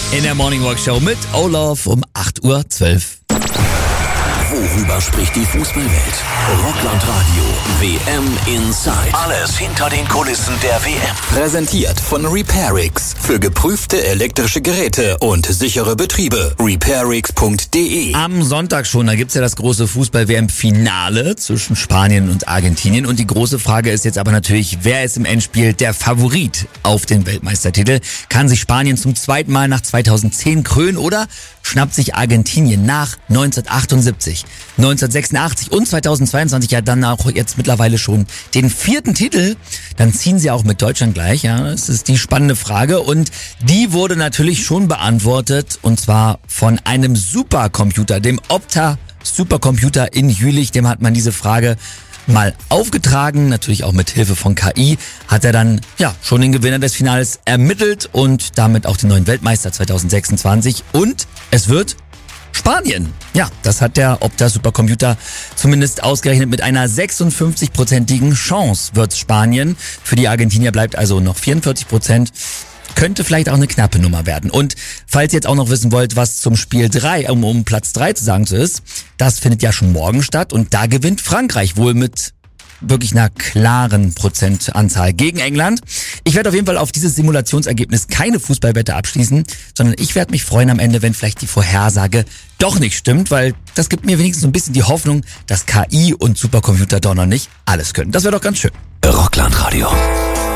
in der Morning Walk Show mit Olaf um 8.12 Uhr. Worüber spricht die Fußballwelt? Rockland-Radio WM Inside. Alles hinter den Kulissen der WM. Präsentiert von Repairix. Für geprüfte elektrische Geräte und sichere Betriebe. Repairix.de. Am Sonntag schon, da gibt's ja das große Fußball-WM-Finale zwischen Spanien und Argentinien. Und die große Frage ist jetzt aber natürlich, wer ist im Endspiel der Favorit auf den Weltmeistertitel? Kann sich Spanien zum zweiten Mal nach 2010 krönen oder schnappt sich Argentinien nach 1978, 1986 und 2022 ja dann auch jetzt mittlerweile schon den 4. Titel? Dann ziehen sie auch mit Deutschland gleich, ja, das ist die spannende Frage und die wurde natürlich schon beantwortet und zwar von einem Supercomputer, dem Opta Supercomputer in Jülich, dem hat man diese Frage mal aufgetragen, natürlich auch mit Hilfe von KI, hat er dann ja schon den Gewinner des Finals ermittelt und damit auch den neuen Weltmeister 2026 und es wird Spanien. Ja, das hat der Opta Supercomputer zumindest ausgerechnet mit einer 56-prozentigen Chance wird's Spanien. Für die Argentinier bleibt also noch 44%. Könnte vielleicht auch eine knappe Nummer werden. Und falls ihr jetzt auch noch wissen wollt, was zum Spiel 3, um Platz 3 zu sagen so ist, das findet ja schon morgen statt und da gewinnt Frankreich wohl mit wirklich einer klaren Prozentanzahl gegen England. Ich werde auf jeden Fall auf dieses Simulationsergebnis keine Fußballwette abschließen, sondern ich werde mich freuen am Ende, wenn vielleicht die Vorhersage doch nicht stimmt, weil das gibt mir wenigstens so ein bisschen die Hoffnung, dass KI und Supercomputer doch noch nicht alles können. Das wäre doch ganz schön. Rockland Radio.